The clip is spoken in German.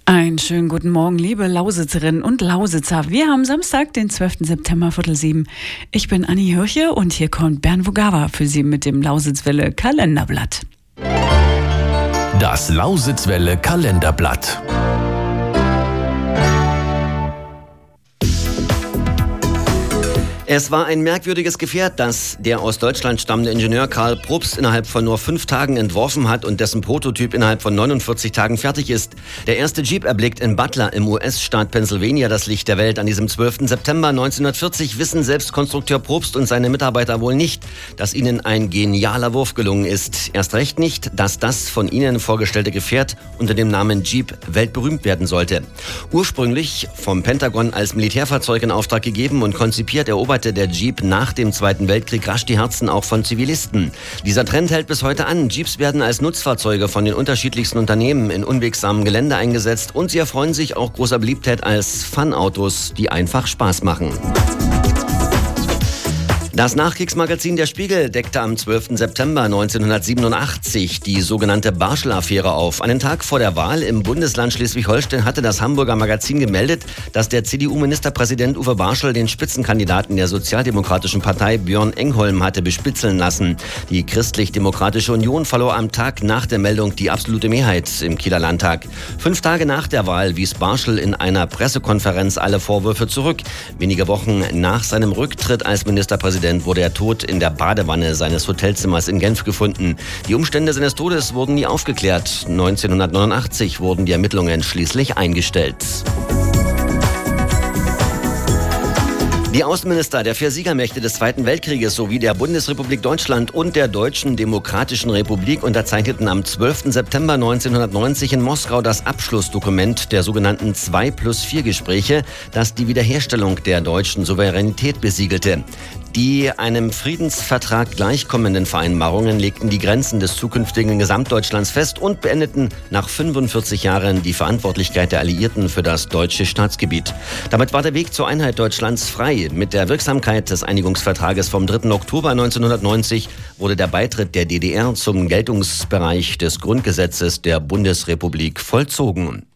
Einen schönen guten Morgen, liebe Lausitzerinnen und Lausitzer. Wir haben Samstag, den 12. September, 6:15. Ich bin Anni Hirche und hier kommt Bernd Vogava für Sie mit dem Lausitzwelle Kalenderblatt. Das Lausitzwelle Kalenderblatt. Es war ein merkwürdiges Gefährt, das der aus Deutschland stammende Ingenieur Karl Probst innerhalb von nur 5 Tagen entworfen hat und dessen Prototyp innerhalb von 49 Tagen fertig ist. Der erste Jeep erblickt in Butler im US-Staat Pennsylvania das Licht der Welt. An diesem 12. September 1940 wissen selbst Konstrukteur Probst und seine Mitarbeiter wohl nicht, dass ihnen ein genialer Wurf gelungen ist. Erst recht nicht, dass das von ihnen vorgestellte Gefährt unter dem Namen Jeep weltberühmt werden sollte. Ursprünglich vom Pentagon als Militärfahrzeug in Auftrag gegeben und konzipiert, eroberte der Jeep nach dem Zweiten Weltkrieg rasch die Herzen auch von Zivilisten. Dieser Trend hält bis heute an. Jeeps werden als Nutzfahrzeuge von den unterschiedlichsten Unternehmen in unwegsamem Gelände eingesetzt und sie erfreuen sich auch großer Beliebtheit als Fun-Autos, die einfach Spaß machen. Das Nachkriegsmagazin Der Spiegel deckte am 12. September 1987 die sogenannte Barschel-Affäre auf. Einen Tag vor der Wahl im Bundesland Schleswig-Holstein hatte das Hamburger Magazin gemeldet, dass der CDU-Ministerpräsident Uwe Barschel den Spitzenkandidaten der Sozialdemokratischen Partei Björn Engholm hatte bespitzeln lassen. Die Christlich-Demokratische Union verlor am Tag nach der Meldung die absolute Mehrheit im Kieler Landtag. 5 Tage nach der Wahl wies Barschel in einer Pressekonferenz alle Vorwürfe zurück. Wenige Wochen nach seinem Rücktritt als Ministerpräsident wurde er tot in der Badewanne seines Hotelzimmers in Genf gefunden. Die Umstände seines Todes wurden nie aufgeklärt. 1989 wurden die Ermittlungen schließlich eingestellt. Die Außenminister der 4 Siegermächte des Zweiten Weltkrieges sowie der Bundesrepublik Deutschland und der Deutschen Demokratischen Republik unterzeichneten am 12. September 1990 in Moskau das Abschlussdokument der sogenannten 2+4 Gespräche, das die Wiederherstellung der deutschen Souveränität besiegelte. Die einem Friedensvertrag gleichkommenden Vereinbarungen legten die Grenzen des zukünftigen Gesamtdeutschlands fest und beendeten nach 45 Jahren die Verantwortlichkeit der Alliierten für das deutsche Staatsgebiet. Damit war der Weg zur Einheit Deutschlands frei. Mit der Wirksamkeit des Einigungsvertrages vom 3. Oktober 1990 wurde der Beitritt der DDR zum Geltungsbereich des Grundgesetzes der Bundesrepublik vollzogen.